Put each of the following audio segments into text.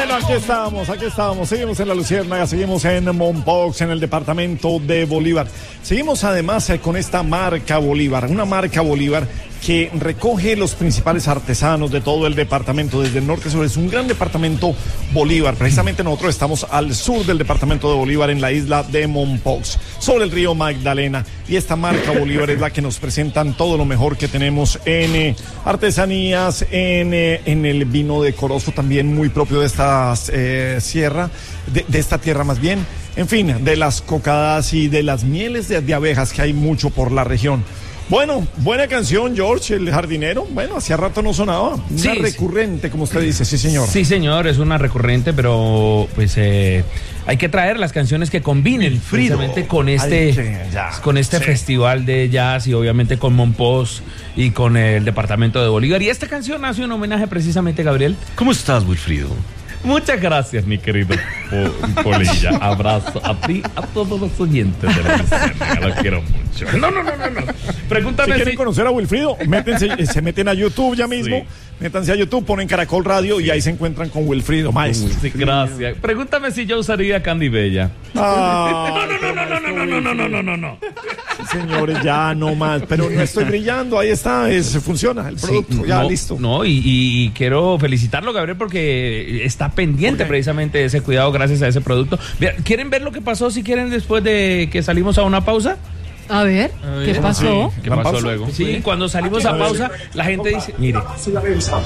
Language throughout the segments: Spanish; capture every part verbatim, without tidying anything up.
Bueno, aquí estamos, aquí estamos. Seguimos en La Luciérnaga, seguimos en Mompox, en el departamento de Bolívar. Seguimos además eh, con esta marca Bolívar, una marca Bolívar que recoge los principales artesanos de todo el departamento, desde el norte sur. Es un gran departamento Bolívar. Precisamente nosotros estamos al sur del departamento de Bolívar, en la isla de Mompox, sobre el río Magdalena. Y esta marca Bolívar es la que nos presentan todo lo mejor que tenemos en eh, artesanías, en, eh, en el vino decoroso, también muy propio de esta eh, sierra, de, de esta tierra más bien. En fin, de las cocadas y de las mieles de, de abejas, que hay mucho por la región. Bueno, buena canción, George, el jardinero. Bueno, hacía rato no sonaba. Una sí, recurrente, sí. Como usted dice, sí, señor. Sí, señor, es una recurrente, pero pues eh, hay que traer las canciones que combinen precisamente con este, que, con este sí. festival de jazz y obviamente con Mompox y con el departamento de Bolívar. Y esta canción hace un homenaje precisamente, Gabriel. ¿Cómo estás, Wilfrido? Muchas gracias, mi querido Polilla. Abrazo a ti, a todos los oyentes de La Luciérnaga. Los quiero mucho. No, no, no, no, no. Pregúntame si si quieren conocer a Wilfrido, métense, se meten a YouTube ya mismo. Sí. Métanse a YouTube, ponen Caracol Radio sí. y ahí se encuentran con Wilfrido, maestro. Sí, gracias. Pregúntame si yo usaría Candy Bella. Ah, no, no, no, no, no, no, no, no, no, no, no, no. Sí, señores, ya no más. Pero no estoy brillando, ahí está, es, funciona el producto, sí, ya no, listo. No, y, y quiero felicitarlo, Gabriel, porque está pendiente okay. precisamente de ese cuidado gracias a ese producto. ¿Quieren ver lo que pasó si quieren después de que salimos a una pausa? A ver, a ver, ¿qué pasó? Sí, ¿qué pasó pausa? Luego? Sí, cuando salimos a pausa, la gente dice, mire. Está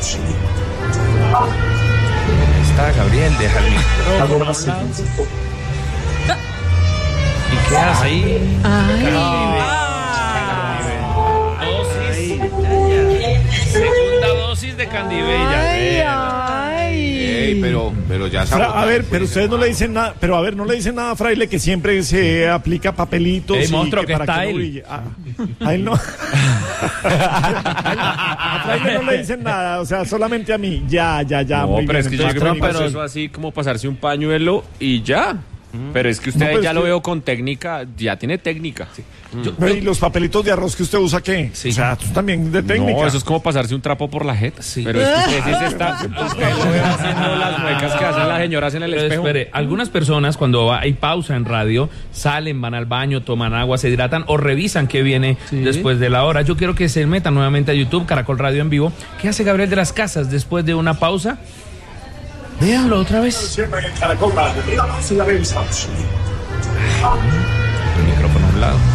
Gabriel, deja el micrófono. ¿Y qué hace ahí? Dosis. Segunda dosis de Candy Bella. Ay, ay. Ey, pero, pero ya sabes. A ver, pero ustedes no le dicen nada, pero a ver, no le dicen nada a Fraile, que siempre se aplica papelitos. Ey, monstruo, y que, que para está que él. no brille. Ah, a él no. A Fraile no le dicen nada, o sea, solamente a mí. Ya, ya, ya. No, muy pero bien, es que yo creo que eso así como pasarse un pañuelo y ya. Pero es que usted no, ya lo que... veo con técnica, ya tiene técnica. Sí. Yo, ¿y los papelitos de arroz que usted usa qué? Sí. O sea, tú también de técnica. No, eso es como pasarse un trapo por la jeta. Sí. Pero es que usted sí se está, usted lo ve haciendo las muecas que hacen las señoras en el Pero espejo. Espere, algunas personas cuando hay pausa en radio, salen, van al baño, toman agua, se hidratan o revisan qué viene sí. después de la hora. Yo quiero que se metan nuevamente a YouTube, Caracol Radio en vivo. ¿Qué hace Gabriel de las Casas después de una pausa? Véanlo otra vez. El micrófono a un lado.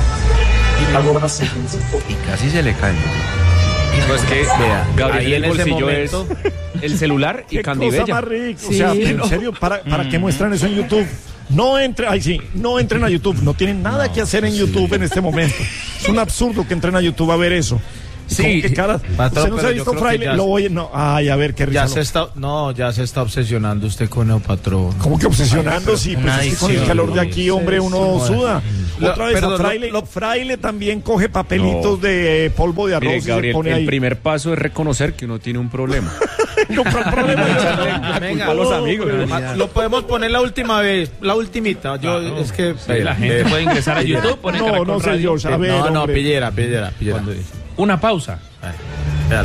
Y casi se le cae. Pues que vea, Gabriel en el bolsillo momento... es el celular y Candy Bella. Más rico. Sí. O sea, en serio, ¿para, para mm. qué muestran eso en YouTube? No entren, ay sí, no entren a YouTube. No tienen nada no, que hacer en YouTube sí. en este momento. Es un absurdo que entren a YouTube a ver eso. Sí, que cara, patrón, usted no se ha visto Fraile, ya, lo voy, no, ay, a ver qué risa. Ya se está, no, ya se está obsesionando usted con el patrón. ¿Cómo que obsesionando? Sí, pues es que con el calor de aquí, hombre, uno suda. Lo, Otra vez, perdón, Fraile, lo, lo, Fraile también coge papelitos no. de eh, polvo de arroz. Mire, Gabriel, y se pone el ahí. primer paso es reconocer que uno tiene un problema. No, pero el problema es venga, a los amigos. No, lo podemos poner la última vez, la ultimita. Yo, ah, no. es que sí, la gente puede ingresar a YouTube, poner No, no sé yo, a ver, No, no, pillera, pillera, pillera. Una pausa. Ay, véalo.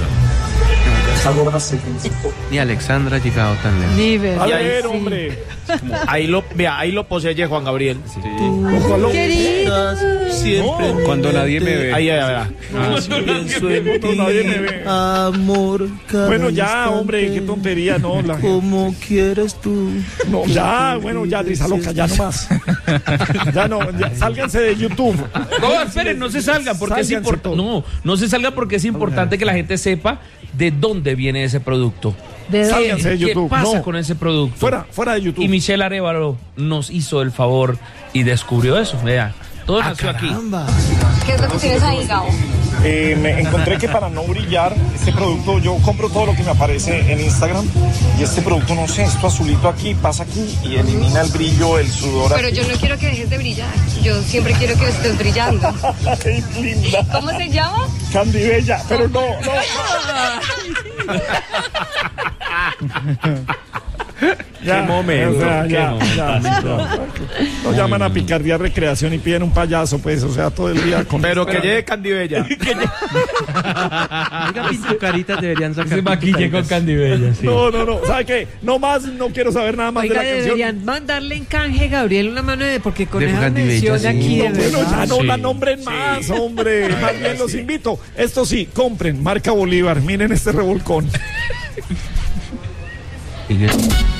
Ni Alexandra ha llegado tan lejos. Ni ver, a ver, sí. hombre. Como, ahí lo, vea, ahí lo posee Juan Gabriel. Sí. Tú, querido. Siempre. No, cuando nadie me ve. Ahí, ahí, ahí. Ah, sí, pienso en ti, nadie me ve. Amor. Bueno, ya, hombre, qué tontería, no. La... Como quieres tú. No, ya, bueno, ya, Drisa loca, ya no más. Ya no, ya, sálganse de YouTube. No, esperen, no se salgan porque sálganse es importante. No, no se salgan porque es importante que la gente sepa de dónde viene ese producto. ¿De Sálganse de YouTube. ¿Qué pasa no. con ese producto? Fuera, fuera de YouTube. Y Michelle Arévalo nos hizo el favor y descubrió eso. Vea, todo ah, nació aquí. ¿Qué es lo que tienes ahí, Gabo? Eh, me encontré que para no brillar, este producto, yo compro todo lo que me aparece en Instagram y este producto, no sé, esto azulito aquí, pasa aquí y elimina el brillo, el sudor. Pero aquí. yo no quiero que dejes de brillar, yo siempre quiero que estés brillando. ¡Qué linda! ¿Cómo se llama? Candy Bella, pero no, no. Ya, Qué momento, o sea, qué ya, momento. ya, ya. Nos llaman a picardía recreación y piden un payaso, pues, o sea, todo el día con... Pero que llegue Candibella. Oiga, pintucaritas deberían sacar. Se maquille con pintucaritas. Candibella, sí. No, no, no, ¿sabe qué? No más, no quiero saber nada más Oiga, de la canción. deberían mandarle en canje, Gabriel, una mano de... Porque con De esa Candibella, mención sí. aquí de No, bueno, ya verdad... no Sí. la nombren más, hombre. Más bien los invito. Esto sí, compren marca Bolívar. Miren este revolcón. Oiga.